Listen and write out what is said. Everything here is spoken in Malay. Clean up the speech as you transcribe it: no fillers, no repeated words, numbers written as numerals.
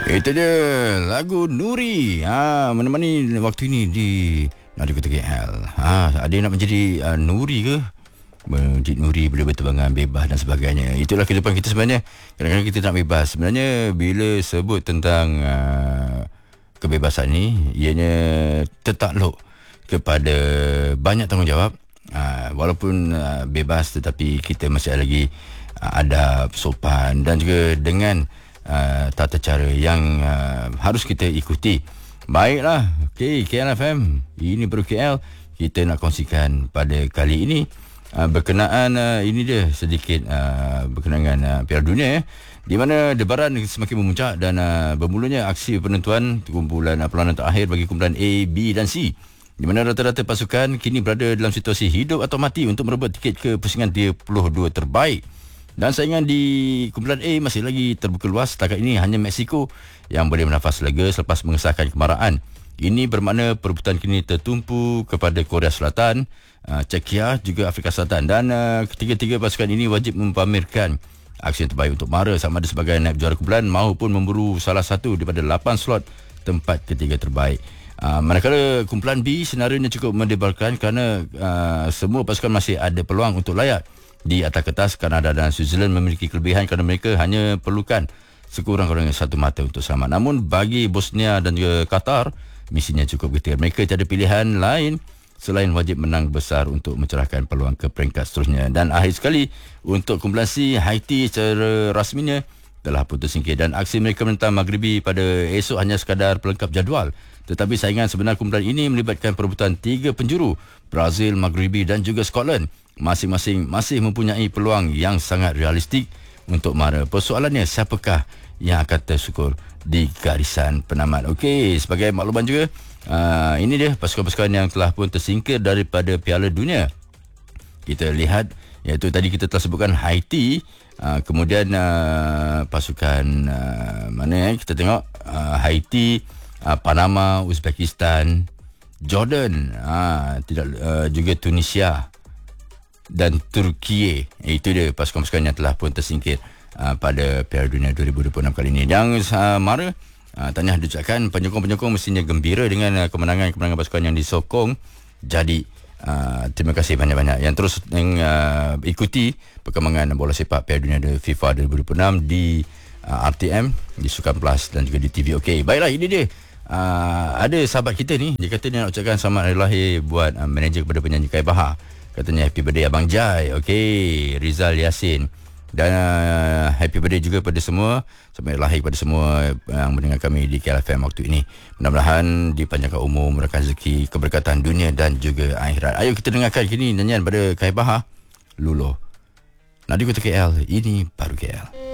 Itu dia lagu Nuri. Menemani waktu ini di Nadi Kota KL. Ada yang nak menjadi Nuri ke? Menjadi Nuri boleh berterbangan bebas dan sebagainya. Itulah kehidupan kita sebenarnya. Kadang-kadang kita nak bebas. Sebenarnya bila sebut tentang kebebasan ni, ianya tertakluk kepada banyak tanggungjawab. Walaupun bebas, tetapi kita masih lagi adab, sopan dan juga dengan tata cara yang harus kita ikuti. Baiklah, okey, KL FM, ini baru KL. Kita nak kongsikan pada kali ini berkenaan ini dia sedikit berkenaan Piala Dunia di mana debaran semakin memuncak dan bermulanya aksi penentuan kumpulan perlawanan terakhir bagi kumpulan A, B dan C, di mana rata-rata pasukan kini berada dalam situasi hidup atau mati untuk merebut tiket ke pusingan 32 terbaik. Dan saingan di kumpulan A masih lagi terbuka luas. Setakat ini hanya Mexico yang boleh bernafas lega selepas mengesahkan kemaraan. Ini bermakna perebutan kini tertumpu kepada Korea Selatan, Czechia juga Afrika Selatan. Dan ketiga-tiga pasukan ini wajib mempamerkan aksi yang terbaik untuk mara sama ada sebagai naib juara kumpulan maupun memburu salah satu daripada 8 slot tempat ketiga terbaik. Manakala kumpulan B senarionya cukup mendebarkan kerana semua pasukan masih ada peluang untuk layak di atas kertas. Kanada dan Switzerland memiliki kelebihan kerana mereka hanya perlukan sekurang-kurangnya satu mata untuk selamat. Namun bagi Bosnia dan juga Qatar, misinya cukup getir. Mereka tiada pilihan lain selain wajib menang besar untuk mencerahkan peluang ke peringkat seterusnya. Dan akhir sekali, untuk kumpulan C, Haiti secara rasminya telah putus singkir dan aksi mereka menentang Maghribi pada esok hanya sekadar pelengkap jadual. Tetapi saingan sebenar kumpulan ini melibatkan perebutan 3 penjuru, Brazil, Maghribi dan juga Scotland. Masing-masing masih mempunyai peluang yang sangat realistik untuk mara. Persoalannya, siapakah yang akan tersyukur di garisan penamat? Okey, sebagai makluman juga, ini dia pasukan-pasukan yang telah pun tersingkir daripada Piala Dunia. Kita lihat, iaitu tadi kita telah sebutkan Haiti, kemudian pasukan mana kita tengok Haiti, Panama, Uzbekistan, Jordan, juga Tunisia dan Turki. Itu dia pasukan-pasukan yang telah pun tersingkir pada Piala Dunia 2026 kali ini. Yang mara, tahniah diucapkan, penyokong-penyokong mestinya gembira dengan kemenangan pasukan yang disokong. Jadi terima kasih banyak-banyak yang terus ikuti perkembangan bola sepak Piala Dunia FIFA 2026 di RTM, di Sukan Plus dan juga di TV. Okey, baiklah, ini dia. Ada sahabat kita ni, dia kata dia nak ucapkan selamat hari lahir buat manager kepada penyanyi Kai Bahar. Katanya happy birthday Abang Jai. Okey, Rizal Yasin. Dan happy birthday juga pada semua, selamat hari lahir kepada semua yang mendengar kami di KLFM waktu ini. Mudah-mudahan dipanjangkan umur, murahkan rezeki, keberkatan dunia dan juga akhirat. Ayo kita dengarkan kini nyanyian pada Kai Bahar, Lulo. Nadi Kota KL, ini baru KL.